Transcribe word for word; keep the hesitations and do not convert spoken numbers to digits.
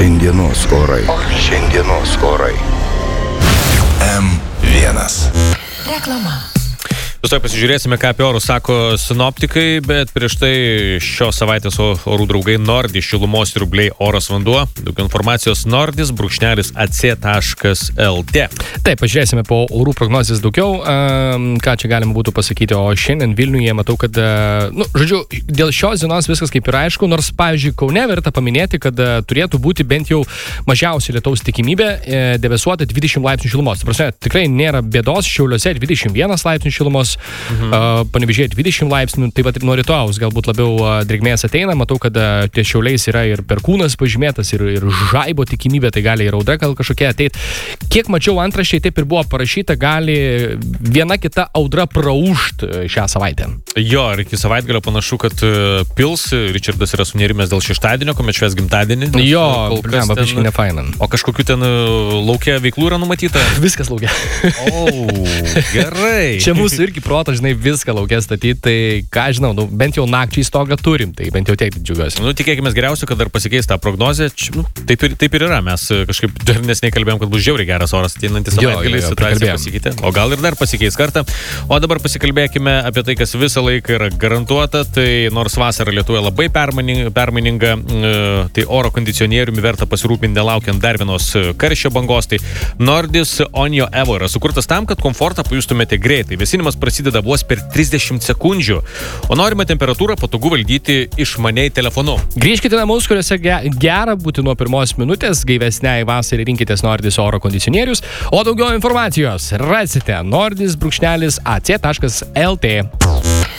Šiandienos orai. Šiandienos orai. M vienas. Reklama. Visai pasižiūrėsime, ką apie orus sako sinoptikai, bet prieš tai šios savaitės orų draugai Nordis šilumos siurbliai oras vanduo. Daugiau informacijos Nordis brūkšnelis a c taškas l t. Taip, pažiūrėsime po orų prognozės daugiau, ką čia galima būtų pasakyti, o šiandien Vilniuje matau, kad, nu, žodžiu, dėl šios dienos viskas kaip ir aišku, nors, pavyzdžiui, Kaune verta paminėti, kad turėtų būti bent jau mažiausiai lietaus tikimybė, debesuota dvidešimt laipsnių šilumos. Prasme, tikrai nėra bėdos, Šiauliuose dvidešimt vienas laipsnių šilumos. Mhm. Uh, Panevėžyje dvidešimt laipsnių, taip pat ir nuo rytojaus galbūt labiau uh, drėgmės ateina. Matau, kad uh, ties Šiauliais yra ir Perkūnas pažymėtas, ir, ir žaibo tikimybė, tai gali ir audra gal kažkokia ateiti. Kiek mačiau antraščiai, taip ir buvo parašyta, gali viena kita audra praūžt šią savaitę. Jo, ir iki savaitgalio panašu, kad uh, pils. Ričardas yra sunerimęs dėl šeštadienio, kuomet švęs gimtadienį. Jo, ne, ten, nefainan. O kažkokių ten uh, laukia veiklų yra numatyta? Viskas laukia. O, gerai. Čia mūsų irgi proto, žinai, viską laukia statyti, tai ką žinau, nu, bent jau nakčiai stogą turim, tai bent jau tiek džiugiuosi. Nu, tikėkime geriausia, kad dar pasikeis tą prognozę. Č, nu, taip, ir, taip ir yra, mes kažkaip dar nesnei kalbėjom, kad bus žiauriai geras oras ateinantį savaitgalį, situacija pasikeitė, o gal ir dar pasikeis kartą. O dabar pasikalbėkime apie tai, kas visą laiką yra garantuota, tai nors vasara Lietuvoje labai permaininga, permaininga tai oro kondicionieriumi verta pasirūpinti nelaukiant dar vienos karščio bangos, tai Nordis Onio Evo yra sukurtas tam, kad komfortą pajustumėte greitai. Vėsinimas prasideda vos per trisdešimt sekundžių, o norime temperatūrą patogu valdyti išmaniai telefonu. Grįžkite namus, kuriuose gera būti nuo pirmos minutės, gaivesniai vasarai rinkitės Nordis oro kondicionierius, o daugiau informacijos rasite nordis brūkšnelis a c taškas l t.